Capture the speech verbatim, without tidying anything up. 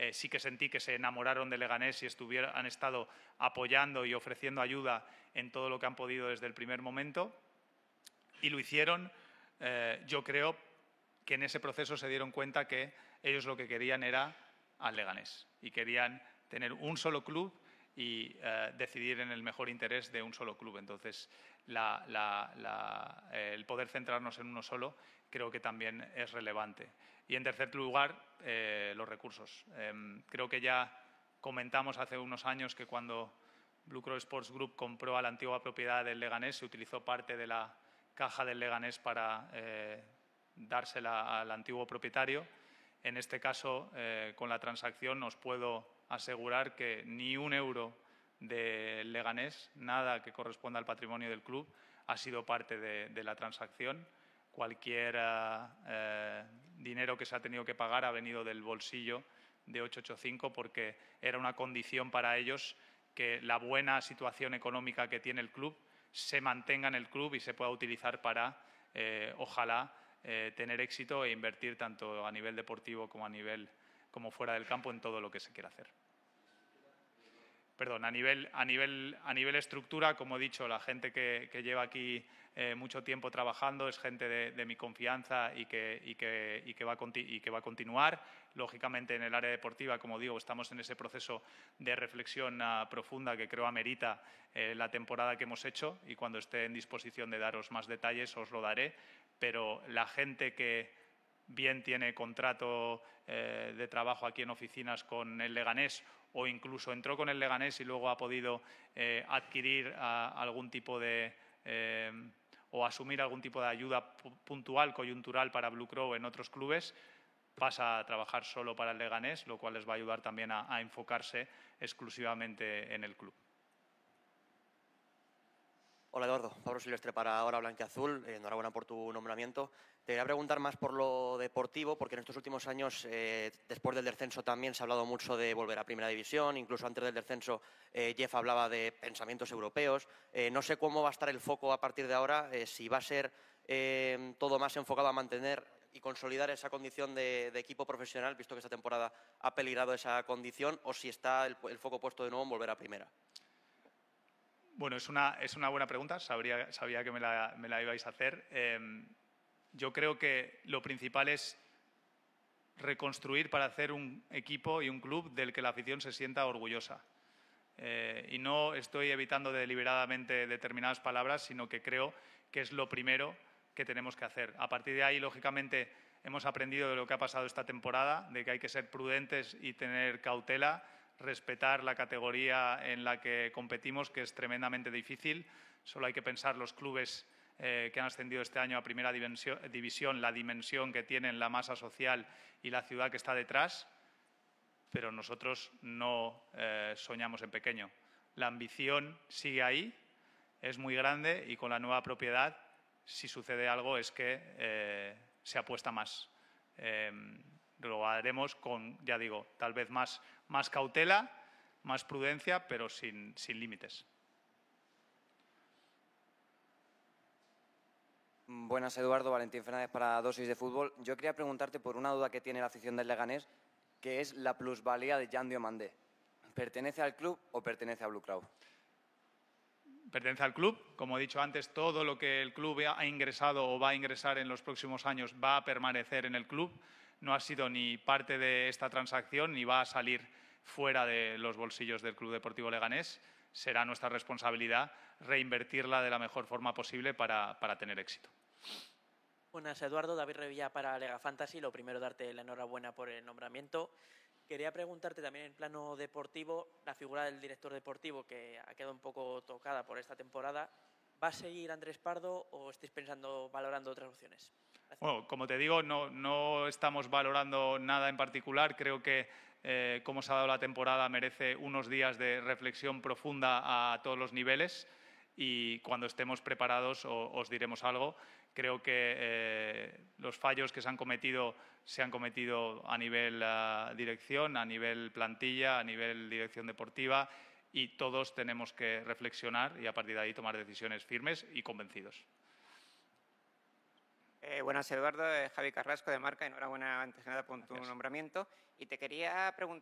eh, sí que sentí que se enamoraron de Leganés y estuvieron, han estado apoyando y ofreciendo ayuda en todo lo que han podido desde el primer momento. Y lo hicieron, eh, yo creo, que en ese proceso se dieron cuenta que ellos lo que querían era al Leganés y querían tener un solo club y eh, decidir en el mejor interés de un solo club. Entonces, la, la, la, eh, el poder centrarnos en uno solo creo que también es relevante. Y en tercer lugar, eh, los recursos. Eh, creo que ya comentamos hace unos años que cuando Blue Cross Sports Group compró a la antigua propiedad del Leganés, se utilizó parte de la caja del Leganés para eh, dársela al antiguo propietario. En este caso, eh, con la transacción, os puedo asegurar que ni un euro del Leganés, nada que corresponda al patrimonio del club, ha sido parte de, de la transacción. Cualquier eh, dinero que se ha tenido que pagar ha venido del bolsillo de ochocientos ochenta y cinco porque era una condición para ellos que la buena situación económica que tiene el club se mantenga en el club y se pueda utilizar para, eh, ojalá, eh, tener éxito e invertir tanto a nivel deportivo como a nivel como fuera del campo en todo lo que se quiera hacer. Perdón, a nivel, a nivel, a nivel estructura, como he dicho, la gente que, que lleva aquí eh, mucho tiempo trabajando es gente de, de mi confianza y que, y, que, y, que va a, y que va a continuar. Lógicamente, en el área deportiva, como digo, estamos en ese proceso de reflexión uh, profunda que creo amerita eh, la temporada que hemos hecho y cuando esté en disposición de daros más detalles os lo daré. Pero la gente que bien tiene contrato eh, de trabajo aquí en oficinas con el Leganés o incluso entró con el Leganés y luego ha podido eh, adquirir a, algún tipo de eh, o asumir algún tipo de ayuda puntual, coyuntural para Blue Crow en otros clubes, pasa a trabajar solo para el Leganés, lo cual les va a ayudar también a, a enfocarse exclusivamente en el club. Hola Eduardo, Pablo Silvestre para Hora Blanquiazul, eh, enhorabuena por tu nombramiento. Te quería preguntar más por lo deportivo, porque en estos últimos años, eh, después del descenso también se ha hablado mucho de volver a Primera División, incluso antes del descenso eh, Jeff hablaba de pensamientos europeos. Eh, no sé cómo va a estar el foco a partir de ahora, eh, si va a ser eh, todo más enfocado a mantener y consolidar esa condición de, de equipo profesional, visto que esta temporada ha peligrado esa condición, o si está el, el foco puesto de nuevo en volver a Primera. Bueno, es una, es una buena pregunta, sabría, sabía que me la, me la ibais a hacer. Eh, yo creo que lo principal es reconstruir para hacer un equipo y un club del que la afición se sienta orgullosa. Eh, y no estoy evitando deliberadamente determinadas palabras, sino que creo que es lo primero que tenemos que hacer. A partir de ahí, lógicamente, hemos aprendido de lo que ha pasado esta temporada, de que hay que ser prudentes y tener cautela, respetar la categoría en la que competimos, que es tremendamente difícil. Solo hay que pensar los clubes eh, que han ascendido este año a Primera División, división, la dimensión que tienen, la masa social y la ciudad que está detrás, pero nosotros no eh, soñamos en pequeño. La ambición sigue ahí, es muy grande y con la nueva propiedad, si sucede algo, es que eh, se apuesta más. Eh, lo haremos con, ya digo, tal vez más, más cautela, más prudencia, pero sin, sin límites. Buenas, Eduardo. Valentín Fernández para Dosis de Fútbol. Yo quería preguntarte por una duda que tiene la afición del Leganés, que es la plusvalía de Jan Diomandé. ¿Pertenece al club o pertenece a Blue Crow? Pertenece al club. Como he dicho antes, todo lo que el club ha ingresado o va a ingresar en los próximos años va a permanecer en el club. No ha sido ni parte de esta transacción ni va a salir fuera de los bolsillos del Club Deportivo Leganés. Será nuestra responsabilidad reinvertirla de la mejor forma posible para, para tener éxito. Buenas, Eduardo. David Revilla para Lega Fantasy. Lo primero, darte la enhorabuena por el nombramiento. Quería preguntarte también en plano deportivo, la figura del director deportivo, que ha quedado un poco tocada por esta temporada. ¿Va a seguir Andrés Pardo o estáis pensando, valorando otras opciones? Gracias. Bueno, como te digo, no, no estamos valorando nada en particular. Creo que eh, cómo se ha dado la temporada merece unos días de reflexión profunda a todos los niveles y cuando estemos preparados o, os diremos algo. Creo que eh, los fallos que se han cometido se han cometido a nivel uh, dirección, a nivel plantilla, a nivel dirección deportiva y todos tenemos que reflexionar y a partir de ahí tomar decisiones firmes y convencidos. Eh, buenas, Eduardo. Eh, Javi Carrasco de Marca. Enhorabuena antes que nada por tu Gracias. nombramiento. Y te quería preguntar